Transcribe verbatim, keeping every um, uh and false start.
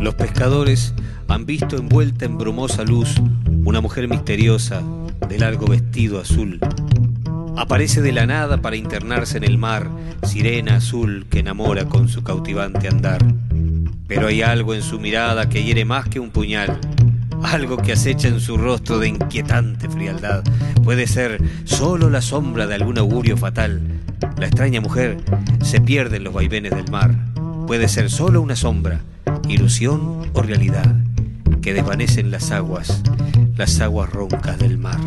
Los pescadores han visto envuelta en brumosa luz una mujer misteriosa de largo vestido azul. Aparece de la nada para internarse en el mar, sirena azul que enamora con su cautivante andar. Pero hay algo en su mirada que hiere más que un puñal, algo que acecha en su rostro de inquietante frialdad. Puede ser solo la sombra de algún augurio fatal. La extraña mujer se pierde en los vaivenes del mar. Puede ser solo una sombra, ilusión o realidad, que desvanece en las aguas, las aguas roncas del mar.